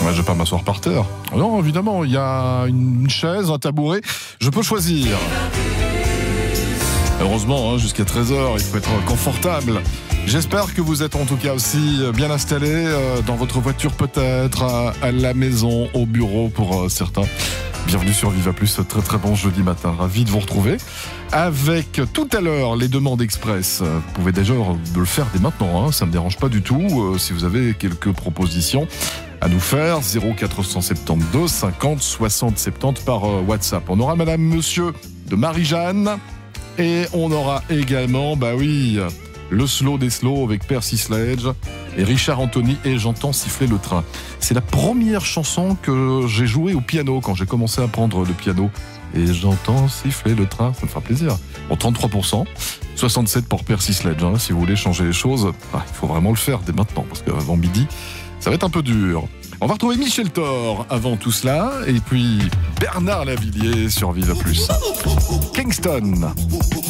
Ouais, je vais pas m'asseoir par terre. Non, évidemment, il y a une chaise, un tabouret. Je peux choisir. Heureusement, jusqu'à 13h, il faut être confortable. J'espère que vous êtes en tout cas aussi bien installés dans votre voiture peut-être, à la maison, au bureau pour certains. Bienvenue sur Viva Plus, très très bon jeudi matin, ravi de vous retrouver. Avec tout à l'heure les demandes express, vous pouvez déjà le faire dès maintenant, ça ne me dérange pas du tout. Si vous avez quelques propositions à nous faire, 0472 50 60 70 par WhatsApp. On aura Madame Monsieur de Marie-Jeanne et on aura également, le slow des slows avec Percy Sledge et Richard Anthony et J'entends siffler le train. C'est la première chanson que j'ai jouée au piano quand j'ai commencé à apprendre le piano. Et j'entends siffler le train, ça me fera plaisir. Bon, 33%, 67% pour Percy Sledge. Si vous voulez changer les choses, il faut vraiment le faire dès maintenant, parce qu'avant midi, ça va être un peu dur. On va retrouver Michel Thor avant tout cela, et puis Bernard Lavilliers sur Viva Plus. Kingston.